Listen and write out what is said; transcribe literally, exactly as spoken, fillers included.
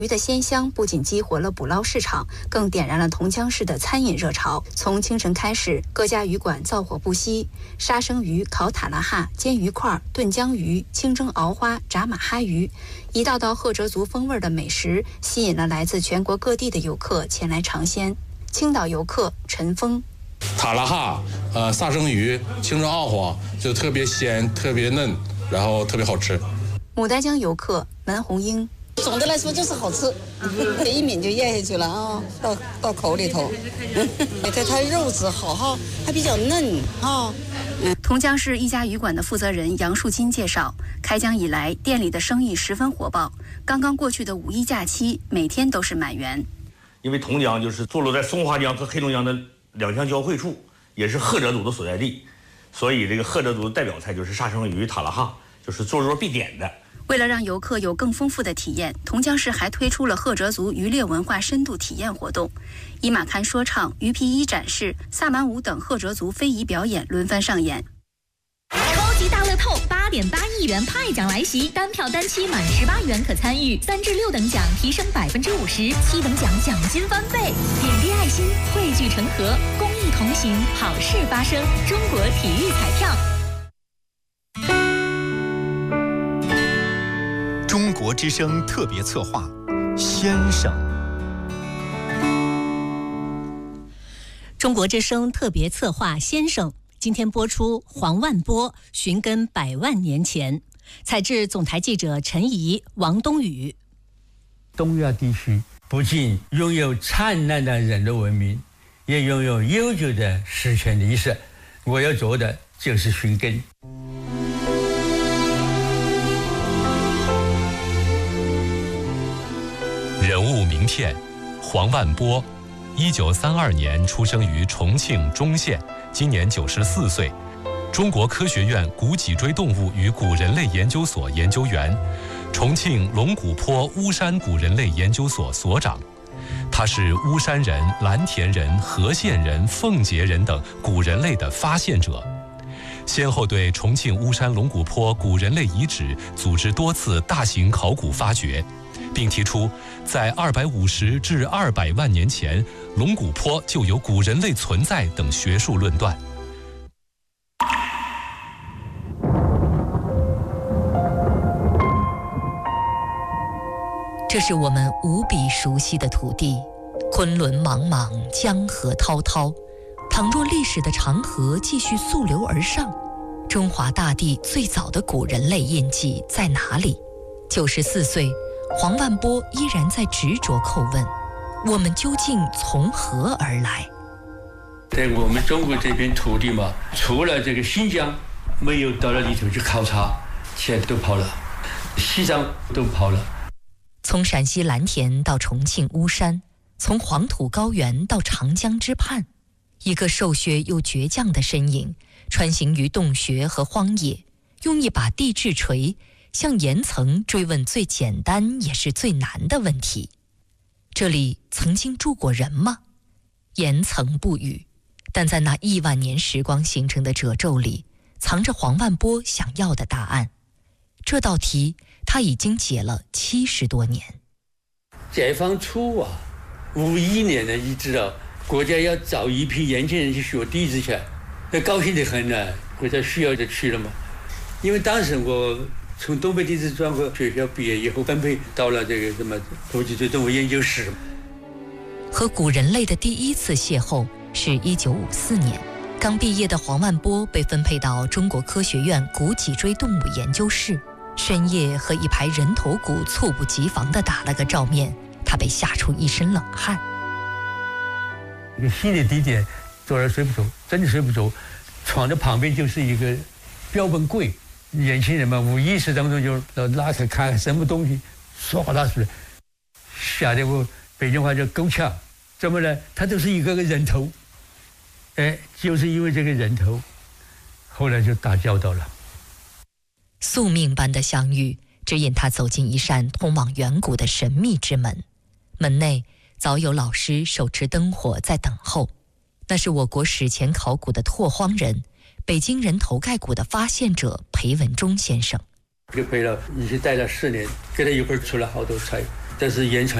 鱼的鲜香不仅激活了捕捞市场，更点燃了同江市的餐饮热潮。从清晨开始，各家鱼馆灶火不息，杀生鱼、烤塔拉哈、煎鱼块、炖江鱼、清蒸鳌花、炸马哈鱼，一道道赫哲族风味的美食吸引了来自全国各地的游客前来尝鲜。青岛游客陈峰， 塔拉哈，呃，杀生鱼、清蒸鳌花就特别鲜、特别嫩，然后特别好吃。 牡丹江游客门红英。 总的来说就是好吃，一抿就咽下去了啊，到到口里头。它它肉质好哈，还比较嫩啊。 同江市一家鱼馆的负责人杨树金介绍，开江以来店里的生意十分火爆，刚刚过去的五一假期每天都是满员。 因为同江就是坐落在松花江和黑龙江的两江交汇处，也是赫哲族的所在地，所以这个赫哲族的代表菜就是杀生鱼塔拉哈，就是桌桌必点的。 为了让游客有更丰富的体验，同江市还推出了赫哲族渔猎文化深度体验活动，伊玛堪说唱、鱼皮衣展示、萨满舞等赫哲族非遗表演轮番上演。 超级大乐透八点八亿元派奖来袭，单票单期满十八元可参与，三至六等奖提升百分之五十，七等奖奖金翻倍。点滴爱心，汇聚成河，公益同行，好事发生。中国体育彩票。 中国之声特别策划，先生。 中国之声特别策划先生，今天播出黄万波寻根百万年前，采制总台记者陈怡、王东宇。 东亚地区不仅拥有灿烂的人类文明，也拥有悠久的史前历史。我要做的就是寻根。 人物名片：黄万波，一九三二年出生于重庆忠县，今年九十四岁，中国科学院古脊椎动物与古人类研究所研究员，重庆龙骨坡巫山古人类研究所所长。他是巫山人、蓝田人、和县人、奉节人等古人类的发现者，先后对重庆巫山龙骨坡古人类遗址组织多次大型考古发掘，并提出在二百五十至二百万年前，龙骨坡就有古人类存在等学术论断。 这是我们无比熟悉的土地，昆仑茫茫，江河滔滔。倘若历史的长河继续溯流而上，中华大地最早的古人类印记在哪里？九十四岁，黄万波依然在执着叩问：我们究竟从何而来？ 在我们中国这片土地嘛，除了这个新疆没有到了里头去考察，其他都跑了，西藏都跑了。 从陕西蓝田到重庆巫山，从黄土高原到长江之畔，一个瘦削又倔强的身影穿行于洞穴和荒野，用一把地质锤向岩层追问最简单也是最难的问题：这里曾经住过人吗？岩层不语，但在那亿万年时光形成的褶皱里，藏着黄万波想要的答案。这道题他已经解了七十多年。 解放初啊，五一年呢，你知道国家要找一批年轻人去学地质去，那高兴得很呢，国家需要就去了嘛。因为当时我从东北地质专科学校毕业以后，分配到了这个什么古脊椎动物研究室。 和古人类的第一次邂瀅是一九五四年，刚毕业的黄万波被分配到中国科学院古脊椎动物研究室。深夜和一排人头骨猝不及防地打了个照面，他被吓出一身冷汗。 一个新的地点，坐着睡不着，真的睡不着。床的旁边就是一个标本柜，年轻人嘛，无意识当中就拉开看什么东西，唰啦出来，吓得我北京话叫够呛。怎么呢？他就是一个个人头，哎，就是因为这个人头，后来就打交道了。 宿命般的相遇，指引他走进一扇通往远古的神秘之门。门内早有老师手持灯火在等候，那是我国史前考古的拓荒人，北京人头盖骨的发现者裴文中先生。 就陪了，一起待了四年，跟他一块儿出了好多菜， 但是延长